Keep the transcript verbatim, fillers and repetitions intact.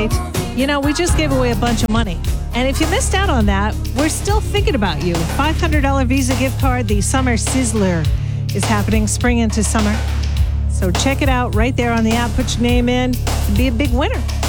right? You know, we just gave away a bunch of money. And if you missed out on that, we're still thinking about you. five hundred dollars Visa gift card, the Summer Sizzler is happening spring into summer. So check it out right there on the app. Put your name in and be a big winner.